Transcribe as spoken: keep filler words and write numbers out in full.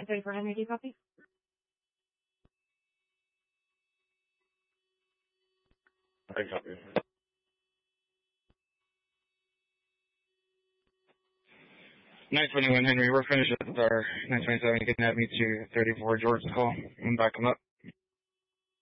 nine thirty-four Henry, do you copy? I copy. nine twenty-one Henry, we're finished with our nine twenty-seven. You can have me to thirty-four George call and back him up.